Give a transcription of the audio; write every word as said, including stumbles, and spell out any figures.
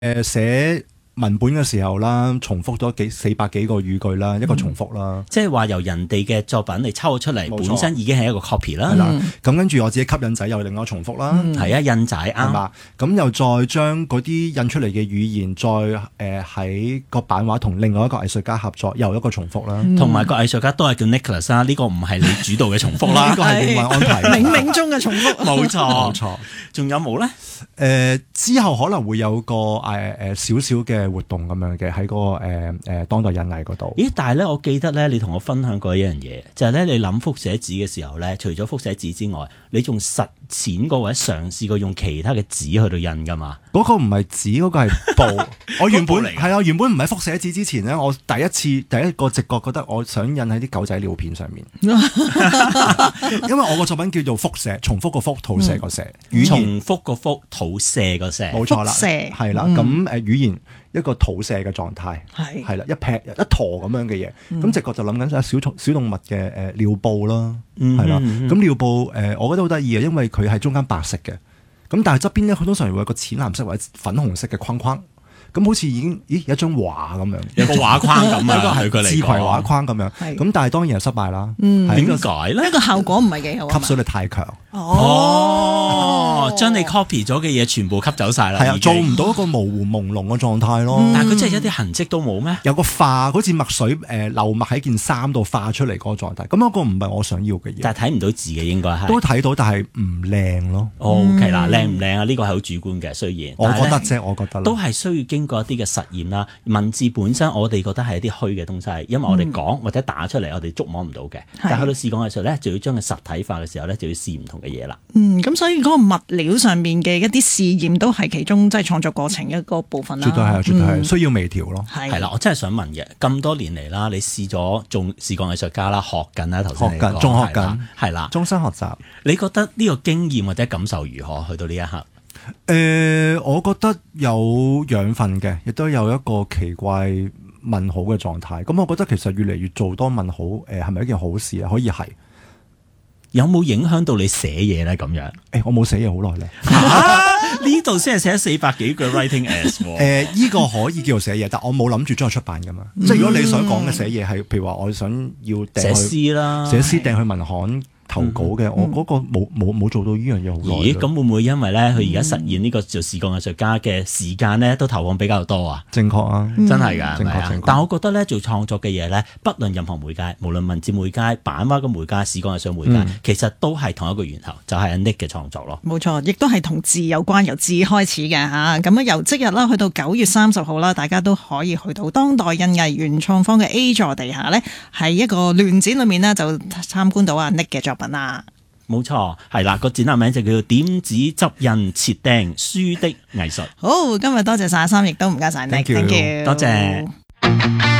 誒寫文本嘅時候啦，重複咗幾四百幾個語句啦，一個重複啦， 嗯、即係話由人哋嘅作品嚟抽咗出嚟，本身已經係一個 copy 啦。 咁、嗯、跟住我自己吸印仔又另外重複啦， 係啊、嗯，印仔啱嘛。 咁又再將嗰啲印出嚟嘅語言，再誒喺、呃、個版畫同另外一個藝術家合作，又一個重複啦。同埋、 嗯、個藝術家都係叫 Nicholas 啦，呢個唔係你主導嘅重複啦，呢個係另外安排。 冥冥中嘅重複， 冇錯冇錯。仲有冇咧？誒、 呃、之後可能會有個誒誒少少嘅活動咁樣嘅喺嗰個誒誒、呃呃、當代印藝嗰度。 咦？但係咧，我記得咧，你同我分享過一樣嘢，就係、是、咧，你諗複寫紙嘅時候咧，除咗複寫紙之外，你仲實踐過或者嘗試過用其他嘅紙去到印噶嘛？ 嗰個唔係紙，嗰、嗰個係布。我原本係啊，原本唔係複寫紙之前咧，我第一次第一個直覺覺得我想印喺啲狗仔尿片上面，因為我個作品叫做複寫，重複個複，吐寫個寫， 嗯、重複個複，吐寫個寫， 冇錯啦，係啦。咁誒、嗯、語言一個吐寫嘅狀態，係係啦，一劈一坨咁樣嘅嘢，咁、嗯、直覺就諗緊小小小動物嘅誒尿布啦，係啦。咁尿布誒，我覺得好得意嘅，因為佢係中間白色嘅。咁但係側邊咧，佢通常會有個淺藍色或者粉紅色嘅框框，咁好似已經咦有一張畫咁樣， 有個畫框咁啊， 係佢嚟自攜畫框咁樣，咁但係當然係失敗啦。點解咧？ 呢個效果唔係幾好， 吸水力太強。 哦，將你 copy 咗嘅嘢全部吸走晒啦， 係啊，做唔到一個模糊朦朧嘅狀態咯。 但係佢真係一啲痕跡都冇咩？ 有個化，好似墨水誒流墨喺件衫度化出嚟嗰個狀態，咁嗰個唔係我想要嘅嘢。 但係睇唔到字嘅應該係。 都睇到，但係唔靚咯。 OK 啦，靚唔靚啊？呢個係好主觀嘅，雖然我覺得啫，我覺得都係需要經過一啲嘅實驗啦。文字本身我哋覺得係一啲虛嘅東西，因為我哋講或者打出嚟，我哋觸摸唔到嘅。但係去到視覺藝術咧，就要將佢實體化嘅時候咧，就要試唔同嘅嘢啦。 嗯，咁所以嗰個物料上面嘅一啲試驗都係其中即係創作過程一個部分啦。 絕對係，絕對係需要微調咯。 係啦，我真係想問嘅，咁多年嚟啦，你試咗做視覺藝術家啦，學緊啦，頭先學緊，仲學緊， 係啦， 終身學習。你覺得呢個經驗或者感受如何？去到呢一刻， 誒、呃，我覺得有養分嘅，亦都有一個奇怪問號嘅狀態。咁我覺得其實越嚟越做多問號，誒、呃，係咪一件好事啊？可以係。 有冇影響到你寫嘢咧？咁樣，誒、 欸，我冇寫嘢好耐咧。 呢度先係寫四百幾句 writing as。誒、 呃，依、這個可以叫做寫嘢，但我冇諗住將佢出版噶嘛。嗯、即係如果你想講嘅寫嘢係，譬如話我想要掟寫詩啦， 寫詩掟去文刊投稿嘅，嗯、我嗰個冇冇冇做到呢樣嘢好耐。 咦？咁會唔會因為咧，佢而家實現呢個做視覺藝術家嘅時間咧，都投放比較多啊？ 正確啊， 真係噶， 正確正確。 但我覺得咧，做創作嘅嘢咧，不論任何媒介，無論文字媒介、版畫嘅媒介、視覺藝術媒介，嗯、其實都係同一個源頭，就係、是、Nick 嘅創作咯。 冇錯，亦都係同字有關，由字開始嘅吓。咁啊，由即日啦，去到九月三十號啦，大家都可以去到當代印藝原創坊嘅 A 座地下咧，係一個聯展裏面呢，就參觀到阿 Nick 嘅作品啦。 冇錯，係啦，個展覽名就叫做點紙執印切釘書的藝術。 好，今日多謝晒阿三，亦都唔該晒 Nick，thank you， 多謝。